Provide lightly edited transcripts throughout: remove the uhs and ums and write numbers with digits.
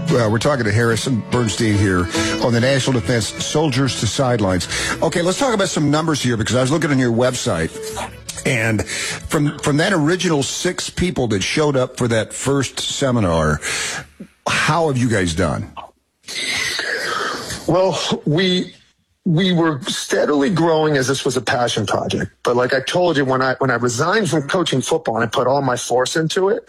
We're talking to Harrison Bernstein here on the National Defense Soldiers to Sidelines. Okay, let's talk about some numbers here because I was looking on your website. And from that original 6 people that showed up for that first seminar, how have you guys done? Well, we were steadily growing as this was a passion project. But like I told you, when I resigned from coaching football and I put all my force into it,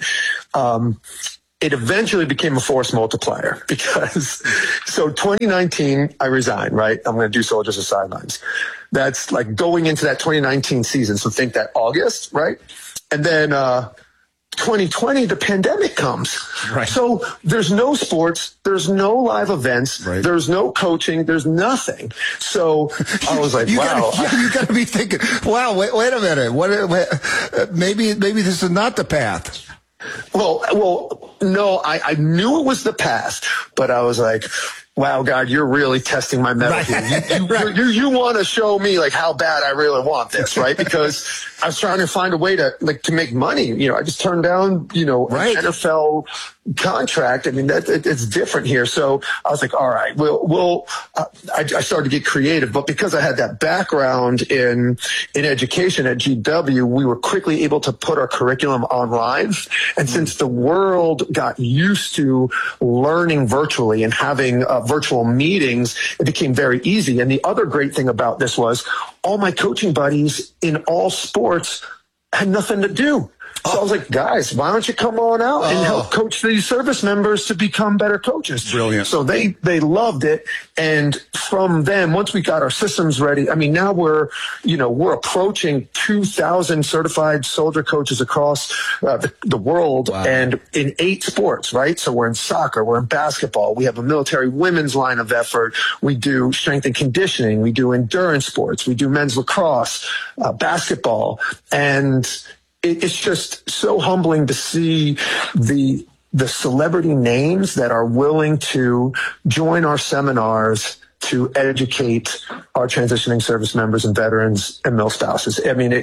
it eventually became a force multiplier because, so 2019, I resigned, right? I'm going to do Soldiers to Sidelines. That's like going into that 2019 season. So think that August, right? And then, 2020, the pandemic comes. Right. So there's no sports, there's no live events, right. There's no coaching, there's nothing. So I was like, wow. You got to be thinking, wow, wait a minute. Maybe this is not the path. Well, no, I knew it was the past, but I was like, wow, God, you're really testing my mettle here. You want to show me like how bad I really want this, right? Because I was trying to find a way to make money. You know, I just turned down, an NFL contract. I mean, it's different here. So I was like, all right, I started to get creative, but because I had that background in education at GW, we were quickly able to put our curriculum online. And since the world got used to learning virtually and having virtual meetings, it became very easy. And the other great thing about this was all my coaching buddies in all sports had nothing to do. So I was like, guys, why don't you come on out and help coach these service members to become better coaches? Brilliant. So they loved it. And from them, once we got our systems ready, I mean, now we're approaching 2,000 certified soldier coaches across the world. Wow. And in 8 sports, right? So we're in soccer, we're in basketball. We have a military women's line of effort. We do strength and conditioning. We do endurance sports. We do men's lacrosse, basketball. And it's just so humbling to see the celebrity names that are willing to join our seminars to educate our transitioning service members and veterans and mil spouses. I mean,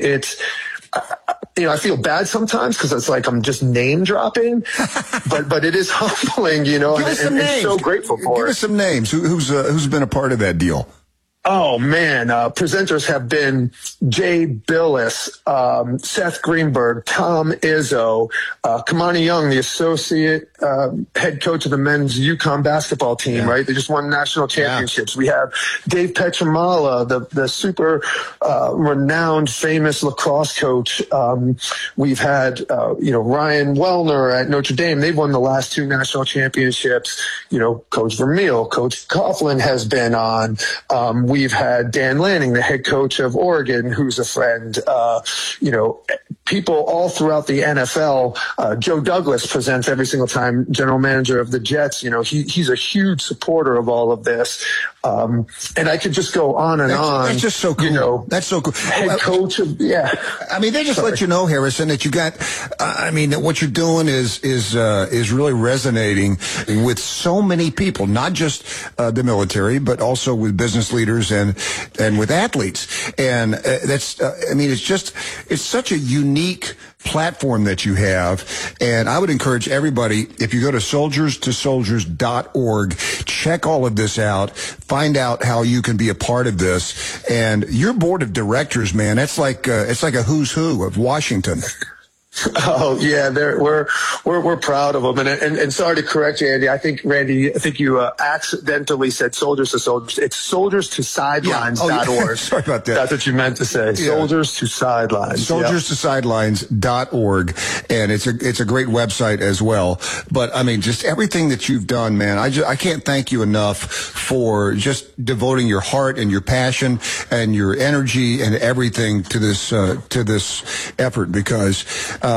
I feel bad sometimes because it's like I'm just name dropping, but it is humbling, and so grateful for it. Give us some names. Who's been a part of that deal? Oh, man. Presenters have been Jay Billis, Seth Greenberg, Tom Izzo, Kamani Young, the associate head coach of the men's UConn basketball team, right? They just won national championships. Yeah. We have Dave Petramala, the super renowned, famous lacrosse coach. We've had, Ryan Wellner at Notre Dame. They've won the last 2 national championships. Coach Vermeil, Coach Coughlin has been on. We've had Dan Lanning, the head coach of Oregon, who's a friend. People all throughout the NFL. Joe Douglas presents every single time, general manager of the Jets. He's a huge supporter of all of this. And I could just go on and on. That's just so cool. That's so cool. Head coach of, I mean, they just let you know, Harrison, that you got, that what you're doing is really resonating with so many people, not just the military, but also with business leaders and with athletes. And it's such a unique platform that you have. And I would encourage everybody, if you go to soldierstosoldiers.org, check all of this out, find out how you can be a part of this. And your board of directors, man, it's like a who's who of Washington. Oh yeah, we're proud of them, and sorry to correct you, Andy. I think you accidentally said soldiers to soldiers. It's soldiers to sidelines.org. Sorry about that. That's what you meant to say. Yeah. Soldiers to sidelines. Soldiers to sidelines.org, and it's a great website as well. But I mean, just everything that you've done, man. I can't thank you enough for just devoting your heart and your passion and your energy and everything to this effort because.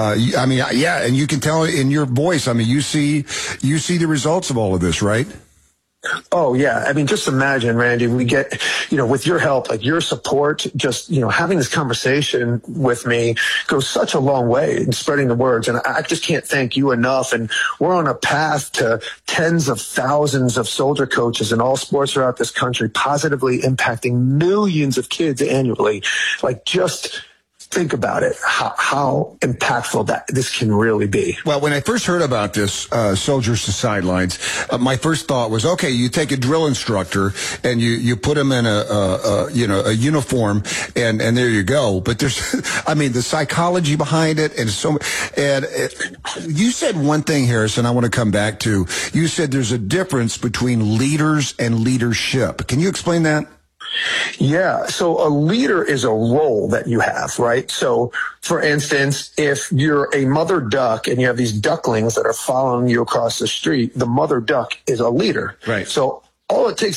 And you can tell in your voice, I mean, you see the results of all of this, right? Oh, yeah. I mean, just imagine, Randy, we get, with your help, like your support, just, having this conversation with me goes such a long way in spreading the words. And I just can't thank you enough. And we're on a path to tens of thousands of soldier coaches in all sports throughout this country, positively impacting millions of kids annually. Like just think about it, how impactful that this can really be. Well, when I first heard about this, Soldiers to Sidelines, my first thought was, okay, you take a drill instructor and you put him in a uniform and there you go. But there's, I mean, the psychology behind it and you said one thing, Harrison, I want to come back to. You said there's a difference between leaders and leadership. Can you explain that? Yeah. So a leader is a role that you have, right? So for instance, if you're a mother duck and you have these ducklings that are following you across the street, the mother duck is a leader. Right. So all it takes